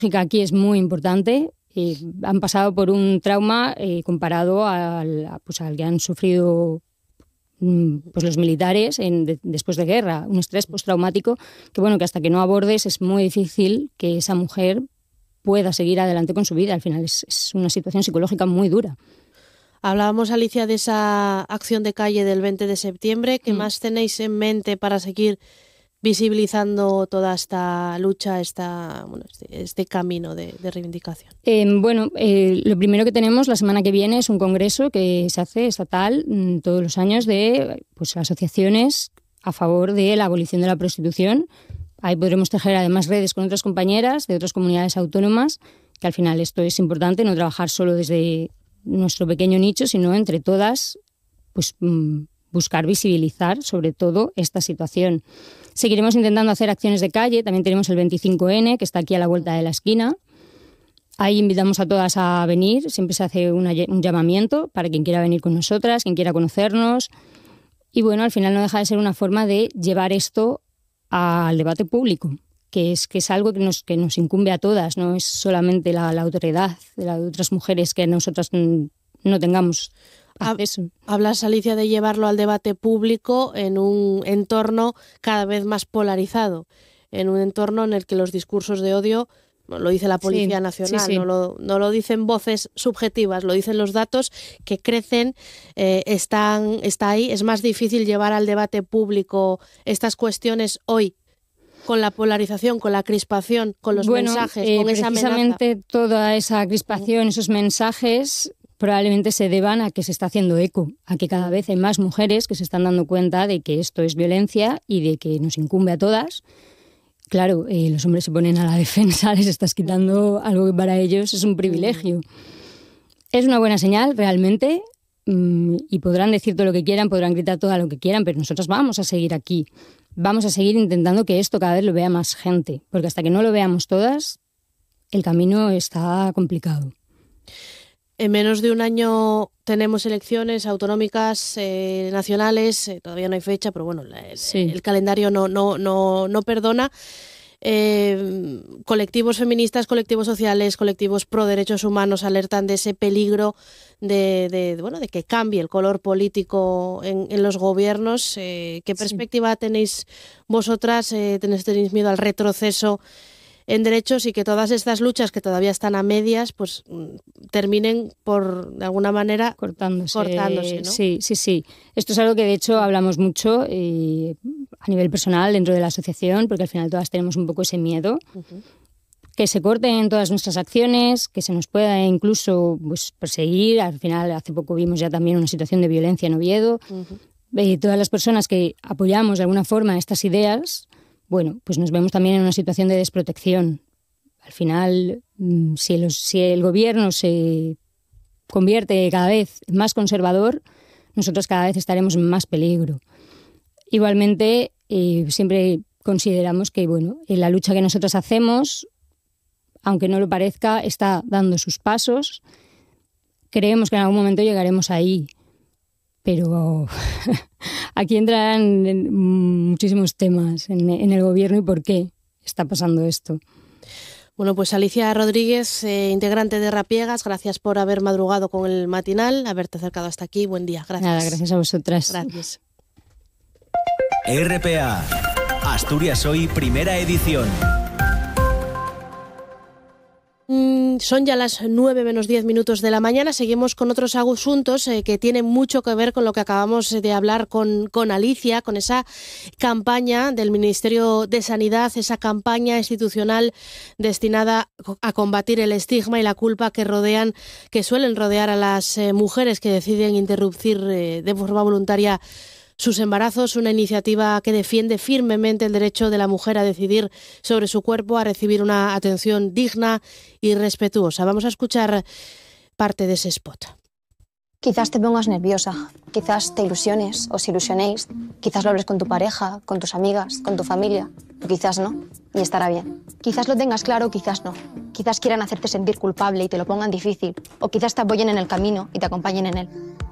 Aquí es muy importante. Han pasado por un trauma comparado pues al que han sufrido pues los militares después de guerra, un estrés postraumático que hasta que no abordes es muy difícil que esa mujer pueda seguir adelante con su vida. Al final es una situación psicológica muy dura. Hablábamos, Alicia, de esa acción de calle del 20 de septiembre. ¿Qué más tenéis en mente para seguir visibilizando toda esta lucha, este camino de reivindicación? Lo primero que tenemos la semana que viene es un congreso que se hace estatal todos los años de asociaciones a favor de la abolición de la prostitución. Ahí podremos tejer además redes con otras compañeras de otras comunidades autónomas, que al final esto es importante, no trabajar solo desde nuestro pequeño nicho, sino entre todas, buscar visibilizar sobre todo esta situación. Seguiremos intentando hacer acciones de calle. También tenemos el 25N, que está aquí a la vuelta de la esquina. Ahí invitamos a todas a venir. Siempre se hace un llamamiento para quien quiera venir con nosotras, quien quiera conocernos. Y al final no deja de ser una forma de llevar esto al debate público, que es algo que nos incumbe a todas. No es solamente la autoridad de otras mujeres que nosotras no tengamos acceso. Hablas, Alicia, de llevarlo al debate público en un entorno cada vez más polarizado, en un entorno en el que los discursos de odio, lo dice la Policía Nacional, sí. No lo dicen voces subjetivas, lo dicen los datos que crecen, está ahí. Es más difícil llevar al debate público estas cuestiones hoy, con la polarización, con la crispación, con los mensajes, con esa amenaza. Precisamente toda esa crispación, esos mensajes probablemente se deban a que se está haciendo eco, a que cada vez hay más mujeres que se están dando cuenta de que esto es violencia y de que nos incumbe a todas. Claro, los hombres se ponen a la defensa, les estás quitando algo que para ellos es un privilegio. Es una buena señal realmente, y podrán decir todo lo que quieran, podrán gritar todo lo que quieran, pero nosotros vamos a seguir aquí. Vamos a seguir intentando que esto cada vez lo vea más gente, porque hasta que no lo veamos todas, el camino está complicado. En menos de un año tenemos elecciones autonómicas, nacionales, todavía no hay fecha, pero el calendario no perdona. Colectivos feministas, colectivos sociales, colectivos pro derechos humanos alertan de ese peligro de que cambie el color político en los gobiernos. ¿Qué perspectiva tenéis vosotras? ¿Tenéis miedo al retroceso en derechos y que todas estas luchas que todavía están a medias terminen por, de alguna manera, cortándose, ¿no? Sí. Esto es algo que de hecho hablamos mucho a nivel personal dentro de la asociación, porque al final todas tenemos un poco ese miedo. Que se corten todas nuestras acciones, que se nos pueda incluso perseguir. Al final, hace poco vimos ya también una situación de violencia en Oviedo. Todas las personas que apoyamos de alguna forma estas ideas, pues nos vemos también en una situación de desprotección. Al final, si el gobierno se convierte cada vez más conservador, nosotros cada vez estaremos en más peligro. Igualmente, siempre consideramos que la lucha que nosotros hacemos, aunque no lo parezca, está dando sus pasos. Creemos que en algún momento llegaremos ahí. Pero aquí entrarán muchísimos temas en el gobierno y por qué está pasando esto. Bueno, pues Alicia Rodríguez, integrante de Rapiegas, gracias por haber madrugado con el matinal, haberte acercado hasta aquí. Buen día, gracias. Nada, gracias a vosotras. Gracias. RPA, Asturias Hoy, primera edición. Son ya las 9 menos 10 minutos de la mañana. Seguimos con otros asuntos que tienen mucho que ver con lo que acabamos de hablar con Alicia, con esa campaña del Ministerio de Sanidad, esa campaña institucional destinada a combatir el estigma y la culpa que suelen rodear a las mujeres que deciden interrumpir de forma voluntaria sus embarazos, una iniciativa que defiende firmemente el derecho de la mujer a decidir sobre su cuerpo, a recibir una atención digna y respetuosa. Vamos a escuchar parte de ese spot. Quizás te pongas nerviosa, quizás te ilusiones, os ilusionéis, quizás lo hables con tu pareja, con tus amigas, con tu familia, o quizás no, y estará bien. Quizás lo tengas claro, quizás no. Quizás quieran hacerte sentir culpable y te lo pongan difícil, o quizás te apoyen en el camino y te acompañen en él.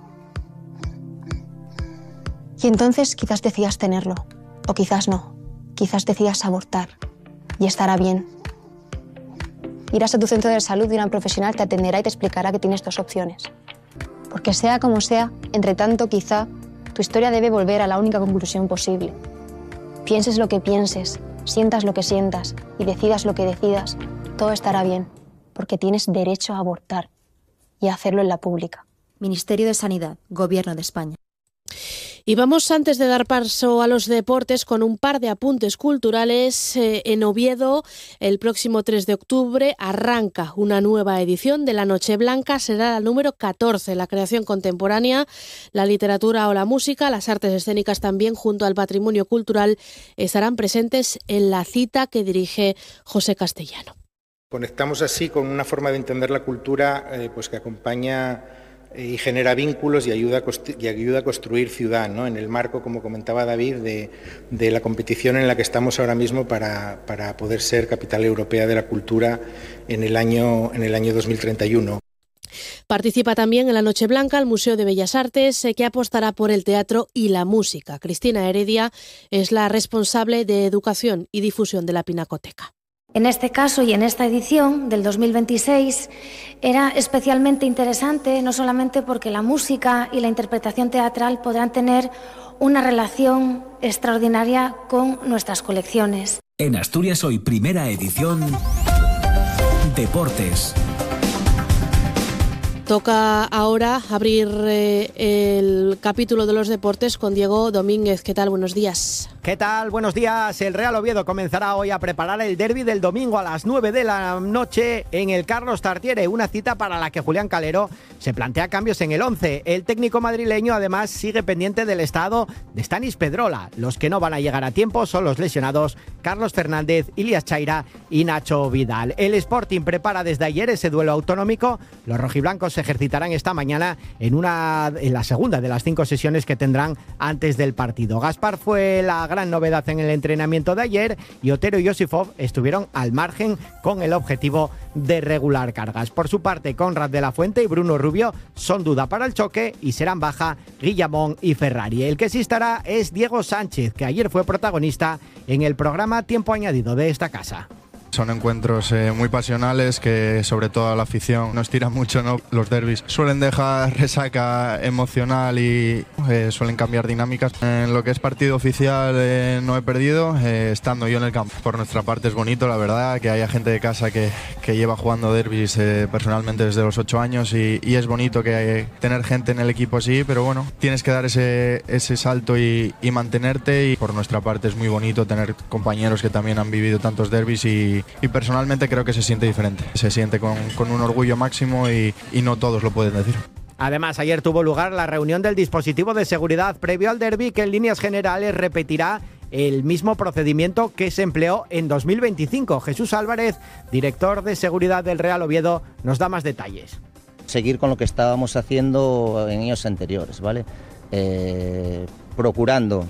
Y entonces quizás decidas tenerlo, o quizás no. Quizás decidas abortar, y estará bien. Irás a tu centro de salud y una profesional te atenderá y te explicará que tienes 2 opciones. Porque sea como sea, entre tanto, quizá, tu historia debe volver a la única conclusión posible. Pienses lo que pienses, sientas lo que sientas y decidas lo que decidas, todo estará bien, porque tienes derecho a abortar y a hacerlo en la pública. Ministerio de Sanidad, Gobierno de España. Y vamos, antes de dar paso a los deportes, con un par de apuntes culturales. En Oviedo, el próximo 3 de octubre, arranca una nueva edición de la Noche Blanca. Será la número 14. La creación contemporánea, la literatura o la música, las artes escénicas también, junto al patrimonio cultural, estarán presentes en la cita que dirige José Castellano. Conectamos así con una forma de entender la cultura pues que acompaña y genera vínculos y ayuda a construir ciudad, ¿no? En el marco, como comentaba David, de la competición en la que estamos ahora mismo para poder ser capital europea de la cultura en el año 2031. Participa también en la Noche Blanca el Museo de Bellas Artes, que apostará por el teatro y la música. Cristina Heredia es la responsable de Educación y Difusión de la Pinacoteca. En este caso y en esta edición del 2026 era especialmente interesante, no solamente porque la música y la interpretación teatral podrán tener una relación extraordinaria con nuestras colecciones. En Asturias Hoy, primera edición, Deportes. Toca ahora abrir el capítulo de los deportes con Diego Domínguez. ¿Qué tal? Buenos días. ¿Qué tal? Buenos días. El Real Oviedo comenzará hoy a preparar el derbi del domingo a las 9 de la noche en el Carlos Tartiere, una cita para la que Julián Calero se plantea cambios en el 11. El técnico madrileño además sigue pendiente del estado de Stanis Pedrola. Los que no van a llegar a tiempo son los lesionados Carlos Fernández, Ilias Chaira y Nacho Vidal. El Sporting prepara desde ayer ese duelo autonómico. Los rojiblancos se ejercitarán esta mañana en la segunda de las 5 sesiones que tendrán antes del partido. Gaspar fue la gran novedad en el entrenamiento de ayer y Otero y Josifov estuvieron al margen con el objetivo de regular cargas. Por su parte, Conrad de la Fuente y Bruno Rubio son duda para el choque y serán baja Guillamón y Ferrari. El que sí estará es Diego Sánchez, que ayer fue protagonista en el programa Tiempo Añadido de esta casa. Son encuentros muy pasionales que sobre todo a la afición nos tira mucho, ¿no? Los derbis suelen dejar resaca emocional y suelen cambiar dinámicas. En lo que es partido oficial no he perdido, estando yo en el campo. Por nuestra parte es bonito, la verdad, que haya gente de casa que lleva jugando derbis personalmente desde los 8 años y es bonito que tener gente en el equipo así, pero bueno, tienes que dar ese salto y mantenerte, y por nuestra parte es muy bonito tener compañeros que también han vivido tantos derbis y personalmente creo que se siente diferente, se siente con un orgullo máximo y no todos lo pueden decir. Además, ayer tuvo lugar la reunión del dispositivo de seguridad previo al derbi, que en líneas generales repetirá el mismo procedimiento que se empleó en 2025. Jesús Álvarez, director de seguridad del Real Oviedo, nos da más detalles. Seguir con lo que estábamos haciendo en años anteriores, ¿vale? Procurando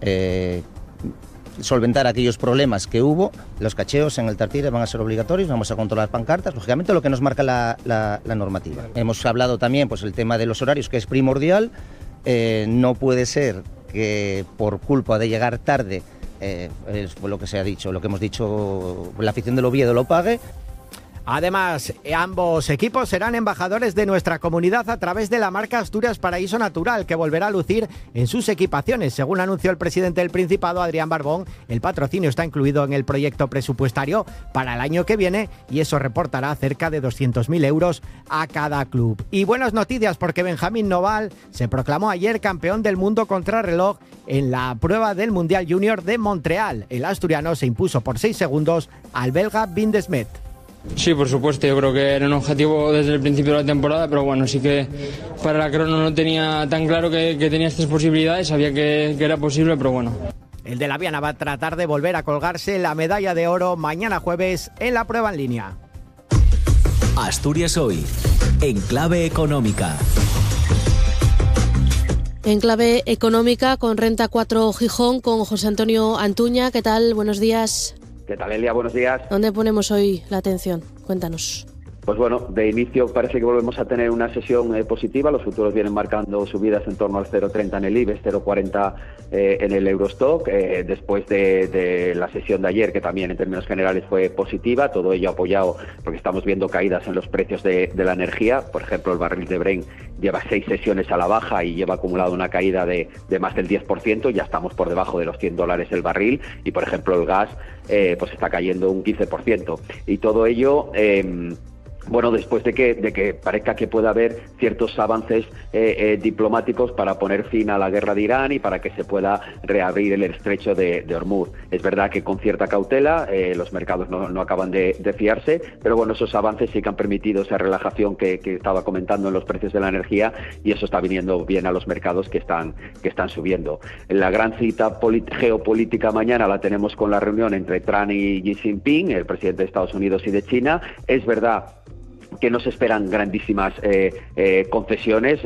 solventar aquellos problemas que hubo. Los cacheos en el Tartiere van a ser obligatorios, vamos a controlar pancartas, lógicamente lo que nos marca la normativa. Hemos hablado también pues el tema de los horarios, que es primordial. No puede ser que por culpa de llegar tarde, es lo que se ha dicho, lo que hemos dicho, la afición del Oviedo lo pague. Además, ambos equipos serán embajadores de nuestra comunidad a través de la marca Asturias Paraíso Natural, que volverá a lucir en sus equipaciones. Según anunció el presidente del Principado, Adrián Barbón, el patrocinio está incluido en el proyecto presupuestario para el año que viene y eso reportará cerca de 200.000 euros a cada club. Y buenas noticias, porque Benjamín Noval se proclamó ayer campeón del mundo contrarreloj en la prueba del Mundial Junior de Montreal. El asturiano se impuso por 6 segundos al belga Vin de Smet. Sí, por supuesto, yo creo que era un objetivo desde el principio de la temporada, pero bueno, sí que para la crono no tenía tan claro que tenía estas posibilidades, sabía que era posible, pero bueno. El de la Viana va a tratar de volver a colgarse la medalla de oro mañana jueves en la prueba en línea. Asturias Hoy, en clave económica. En clave económica con Renta 4 Gijón, con José Antonio Antuña. ¿Qué tal? Buenos días. ¿Qué tal, Elia? Buenos días. ¿Dónde ponemos hoy la atención? Cuéntanos. Pues bueno, de inicio parece que volvemos a tener una sesión positiva. Los futuros vienen marcando subidas en torno al 0,30 en el IBEX, 0,40 en el Eurostock, después de la sesión de ayer, que también en términos generales fue positiva, todo ello apoyado porque estamos viendo caídas en los precios de la energía. Por ejemplo, el barril de Brent lleva 6 sesiones a la baja y lleva acumulado una caída de más del 10%, ya estamos por debajo de los $100 el barril, y por ejemplo el gas pues está cayendo un 15%, y todo ello bueno, después de que parezca que pueda haber ciertos avances diplomáticos para poner fin a la guerra de Irán y para que se pueda reabrir el estrecho de Hormuz. Es verdad que con cierta cautela, los mercados no acaban de fiarse, pero bueno, esos avances sí que han permitido esa relajación que estaba comentando en los precios de la energía, y eso está viniendo bien a los mercados que están subiendo. La gran cita geopolítica mañana la tenemos con la reunión entre Trump y Xi Jinping, el presidente de Estados Unidos y de China. Es verdad que nos esperan grandísimas concesiones.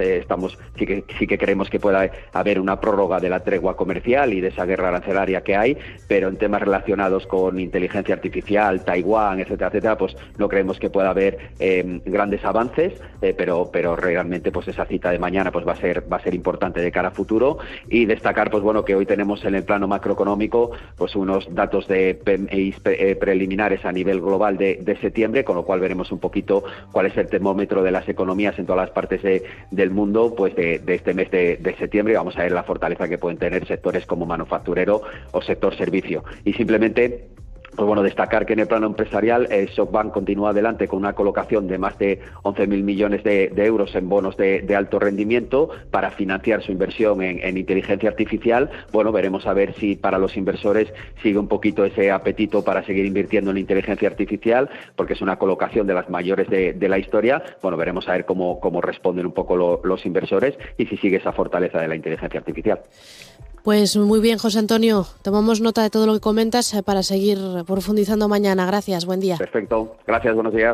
Sí que creemos que pueda haber una prórroga de la tregua comercial y de esa guerra arancelaria que hay, pero en temas relacionados con inteligencia artificial, Taiwán, etcétera, pues no creemos que pueda haber grandes avances, pero realmente pues esa cita de mañana pues va a ser importante de cara a futuro. Y destacar pues bueno que hoy tenemos en el plano macroeconómico pues unos datos de PMI preliminares a nivel global de septiembre, con lo cual veremos un poquito cuál es el termómetro de las economías en todas las partes del mundo pues de este mes de septiembre. Vamos a ver la fortaleza que pueden tener sectores como manufacturero o sector servicio. Y simplemente pues bueno, destacar que en el plano empresarial SoftBank continúa adelante con una colocación de más de 11.000 millones de euros en bonos de alto rendimiento para financiar su inversión en inteligencia artificial. Bueno, veremos a ver si para los inversores sigue un poquito ese apetito para seguir invirtiendo en inteligencia artificial, porque es una colocación de las mayores de la historia. Bueno, veremos a ver cómo responden un poco los inversores y si sigue esa fortaleza de la inteligencia artificial. Pues muy bien, José Antonio. Tomamos nota de todo lo que comentas para seguir profundizando mañana. Gracias, buen día. Perfecto. Gracias, buenos días.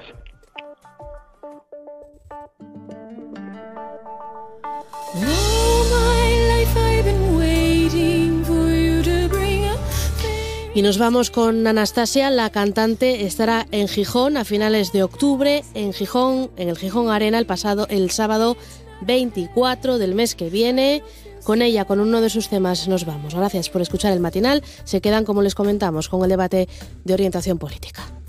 Y nos vamos con Anastasia. La cantante estará en Gijón a finales de octubre, en el Gijón Arena el sábado 24 del mes que viene. Con ella, con uno de sus temas, nos vamos. Gracias por escuchar el matinal. Se quedan, como les comentamos, con el debate de orientación política.